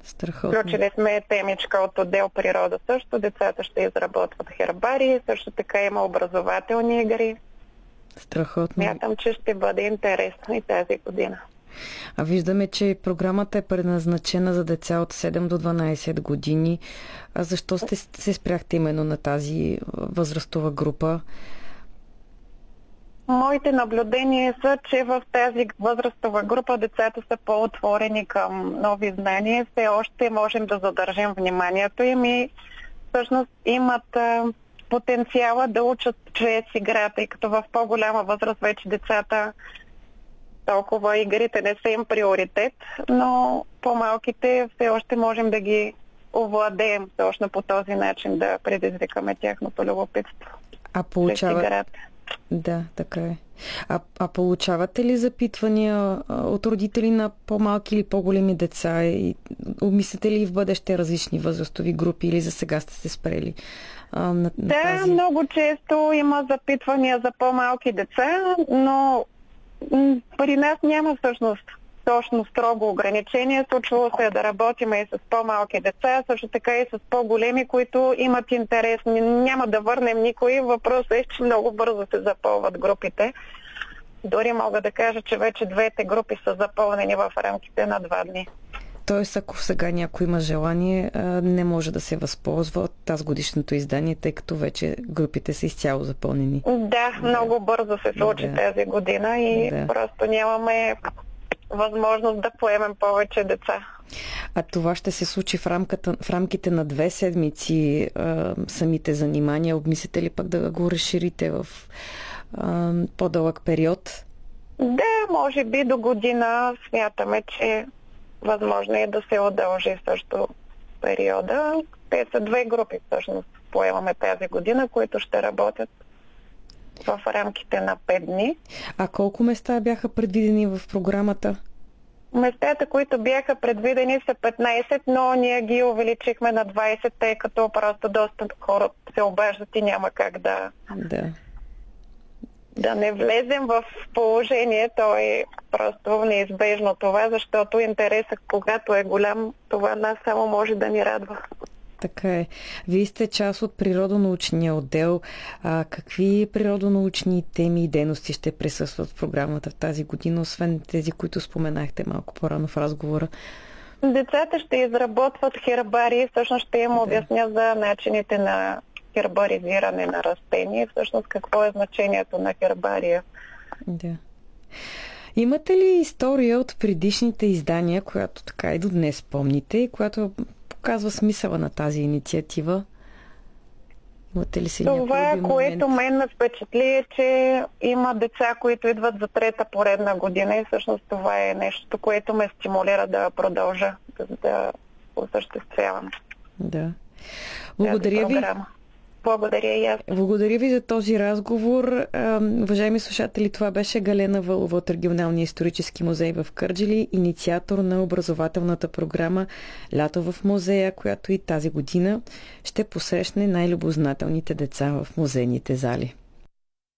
Страхотно. Включили сме темичка от отдел природа също. Децата ще изработват хербарии, също така има образователни игри. Страхотно. Смятам, че ще бъде интересно и тази година. А виждаме, че програмата е предназначена за деца от 7 до 12 години. А защо се спряхте именно на тази възрастова група? Моите наблюдения са, че в тази възрастова група децата са по-отворени към нови знания. Все още можем да задържим вниманието им и всъщност имат потенциала да учат чрез игра, тъй като в по-голяма възраст вече децата толкова игрите не са им приоритет, но по-малките все още можем да ги овладеем точно по този начин, да предизвикаме тяхното любопитство. А Да, така е. А получавате ли запитвания от родители на по-малки или по-големи деца? И обмисляте ли в бъдеще различни възрастови групи или за сега сте се спрели? Много често има запитвания за по-малки деца, но при нас няма всъщност точно строго ограничение. Случвало се да работим и с по-малки деца, също така и с по-големи, които имат интерес. Няма да върнем никой. Въпросът е, че много бързо се запълват групите. Дори мога да кажа, че вече двете групи са запълнени в рамките на 2 дни. Тоест, ако сега някой има желание, не може да се възползва от тази годишното издание, тъй като вече групите са изцяло запълнени. Да, много бързо се случи тази година и просто нямаме възможност да поемем повече деца. А това ще се случи в рамките на 2 седмици самите занимания. Обмислите ли пък да го разширите в по-дълъг период? Да, може би до година смятаме, че възможно е да се удължи също периода. Те са 2 групи всъщност поемаме тази година, които ще работят в рамките на 5 дни. А колко места бяха предвидени в програмата? Местата, които бяха предвидени са 15, но ние ги увеличихме на 20, тъй като просто доста хора се обаждат и няма как да не влезем в положение. То е просто неизбежно това, защото интересът, когато е голям, това нас само може да ни радва. Така е. Вие сте част от природонаучния отдел. Какви природонаучни теми и дейности ще присъстват в програмата в тази година, освен тези, които споменахте малко по-рано в разговора? Децата ще изработват хербарии. Всъщност ще им обясня за начините на хербаризиране на растения. Всъщност какво е значението на хербария. Да. Имате ли история от предишните издания, която така и до днес помните и която показва смисъла на тази инициатива? Имате ли си това, което мен ме впечатли е, че има деца, които идват за 3-та поредна година и всъщност това е нещо, което ме стимулира да продължа да осъществявам. Да. Благодаря ви. Благодаря и аз. Благодаря ви за този разговор. Уважаеми слушатели, това беше Галена Вълова от Регионалния исторически музей в Кърджали, инициатор на образователната програма Лято в музея, която и тази година ще посрещне най-любознателните деца в музейните зали.